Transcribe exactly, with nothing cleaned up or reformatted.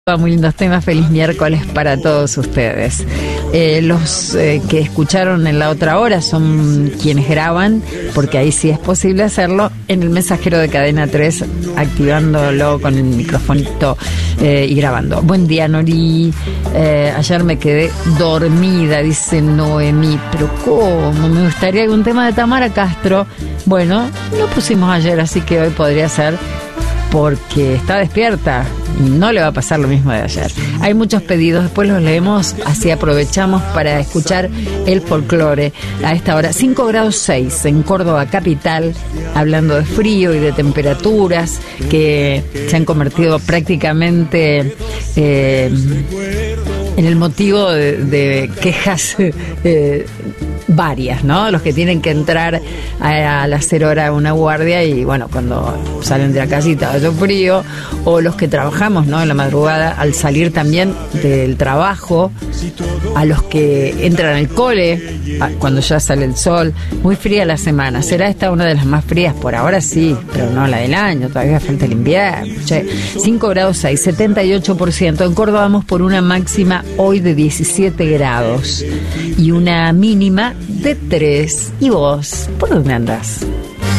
Muy lindos temas, feliz miércoles para todos ustedes. Eh, los eh, que escucharon en la otra hora son quienes graban, porque ahí sí es posible hacerlo en el mensajero de Cadena tres, activándolo con el microfonito eh, y grabando. Buen día, Nori. Eh, ayer me quedé dormida, dice Noemí. Pero ¿cómo? Me gustaría algún tema de Tamara Castro. Bueno, lo pusimos ayer, así que hoy podría ser, porque está despierta y no le va a pasar lo mismo de ayer. Hay muchos pedidos, después los leemos, así aprovechamos para escuchar el folclore a esta hora. cinco grados seis en Córdoba capital, hablando de frío y de temperaturas que se han convertido prácticamente eh, en el motivo de, de quejas eh, varias, ¿no? Los que tienen que entrar a, a las cero horas a una guardia y, bueno, cuando salen de la casita hace frío, o los que trabajamos, ¿no? En la madrugada, al salir también del trabajo, a los que entran al cole a, cuando ya sale el sol. Muy fría la semana. ¿Será esta una de las más frías? Por ahora sí, pero no la del año, todavía falta el invierno. Che, cinco grados seis, setenta y ocho por ciento. En Córdoba vamos por una máxima hoy de diecisiete grados y una mínima de tres. ¿Y vos? ¿Por dónde andás?